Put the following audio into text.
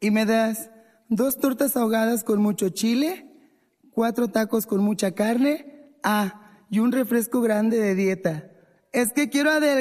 Y me das 2 tortas ahogadas con mucho chile, 4 tacos con mucha carne, y un refresco grande de dieta. Es que quiero adelgazar.